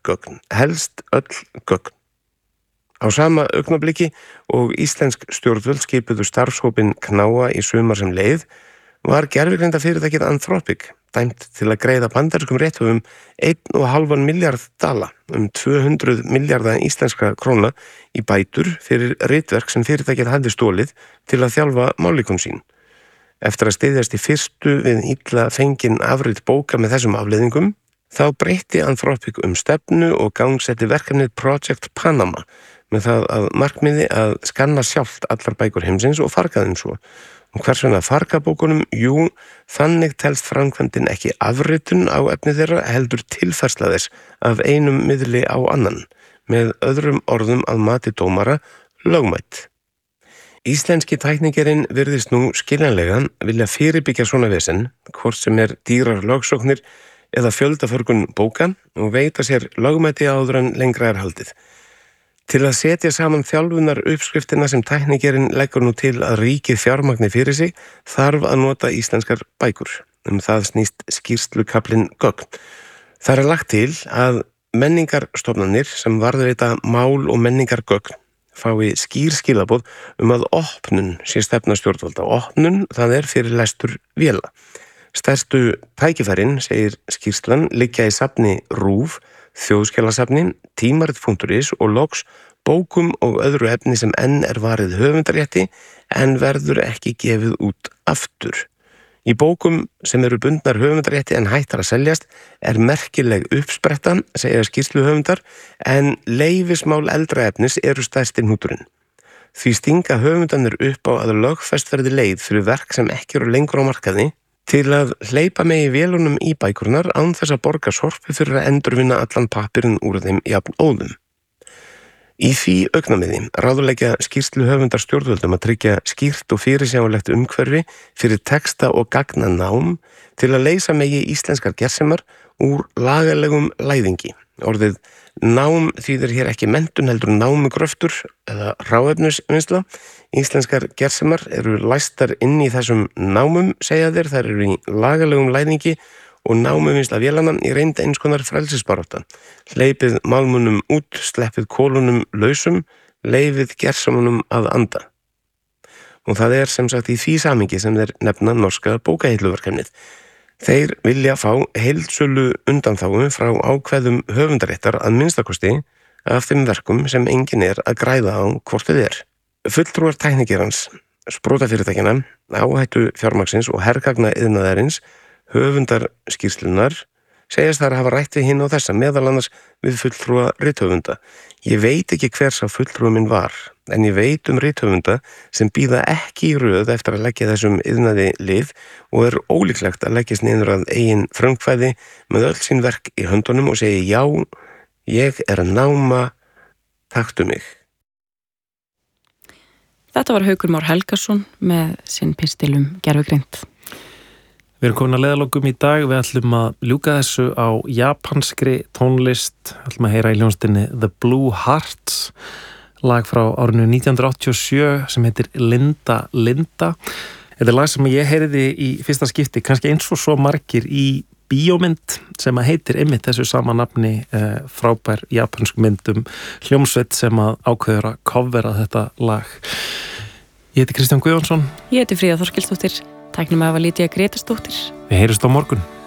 gögn, helst öll gögn. Á sama augnabliki og íslensk stjórnvöld skipuðu starfshópinn Knáa í sumar sem leið, var gervigrindafyrirtækið Anthropic dæmt til að greiða bandarískum rétthöfum $1,5 milljarð, 200 milljarða íslenskra króna í bætur fyrir ritverk sem fyrirtækið hafði stólið til að þjálfa mállíkun sín. Eftir að styðjast í fyrstu við illa fengin afrit bóka með þessum afleiðingum, þá breytti Anthropic stefnu og gangsetti verkefnið Project Panama með það að markmiði að skanna sjálft allar bækur heimsins og farga þeim svo. Og hvers vegna farga bókunum? Jú, þannig telst framkvæmdin ekki afritun á efni þeirra, heldur tilfærsla þess af einum miðli á annan, með öðrum orðum að mati dómara lögmætt. Íslenski tæknigerinn virðist nú skiljanlega vilja fyrirbyggja svona vesen, hvort sem dýrar lögsóknir eða fjöldaförgun bóka, og veita sér lögmæti áður en lengra haldið. Til að setja saman þjálfunar uppskriftina sem tæknigerinn leggur nú til að ríkið fjármagni fyrir sig, þarf að nota íslenskar bækur. Það snýst skýrslukaflinn gögn. Það lagt til að menningarstofnanir sem varðveita mál og menningar gögn fái skýr skilaboð að opnun sé stefna stjórnvalda. Opnun, það fyrir lestur véla. Stærstu tækifærin, segir skýrslan, liggja í safni RÚV, Þjóðskjalasafni, Tímarit.is og loks bókum og öðru efni sem enn varið höfundarétti en verður ekki gefið út aftur. Í bókum sem bundnar höfundarétti en hættar að seljast merkileg uppspretta, segja skýrsluhöfundar, en leyfismál eldra efnis stærsti hnúturinn. Því stinga höfundarnir upp á að lögfest verði leið fyrir verk sem ekki lengur á markaði til að hleypa megi vélunum í bækurnar án þess að borga sorpi fyrir að endurvinna allan pappirinn úr þeim jafn óðum. Í því augnamiði ráðleggja skýrsluhöfundar stjórnvöldum að tryggja skýrt og fyrirsjáanlegt umhverfi fyrir texta og gagnanám til að leysa megi íslenskar gersemar úr lagalegum læðingi. Orðið nám þýðir hér ekki menntun heldur námugröftur eða hráefnisvinnsla. Íslenskar gersemar læstar inn í þessum námum, segja þeir, þær í lagalegum læðingi og námuvinnsla vélana í reynd eins konar frelsisbarátta. Hleypið málmunum út, sleppið kólunum lausum, leyfið gersemunum að anda. Og það sem sagt í því samhengi sem þeir nefna norska bókahilluverkefnið. Þeir vilja fá heildsölu undanþágu frá ákveðum höfundaréttar að minnstakosti af þeim verkum sem enginn að græða á hvort þið Fulltrúar tæknigerans, sprótafyrirtækjanna, áhættu fjármagnsins og hergagna iðnaðarins, höfundar skýrslunar, segjast þar að hafa rætt við hinn á þessa, meðal annars við fulltrúa rithöfunda. Ég veit ekki hver sá fulltrúa minn var, en ég veit rithöfunda sem bíða ekki í röð eftir að leggja þessum iðnaði lið og ólíklegt að leggjast niður að eigin frumkvæði með öll sín verk í höndunum og segi já, ég að náma, taktu mig. Þetta var Haukur Már Helgason með sinn pistil gervigreind. Við erum komin að leiðalokum í dag. Við ætlum að ljúka þessu á japanskri tónlist. Við ætlum að heyra í hljómsveitinni The Blue Hearts, lag frá árinu 1987 sem heitir Linda Linda. Þetta lag sem ég heyriði í fyrsta skipti, kannski eins og svo margir í bíómynd sem heitir einmitt þessu sama nafni, frábær japansk mynd hljómsveit sem ákveður að covera þetta lag. Ég heiti Kristján Guðjónsson. Ég heiti Fríða Þorkelsdóttir. Tæknum að Lídía Grétarsdóttir. Við heyrjumst á morgun.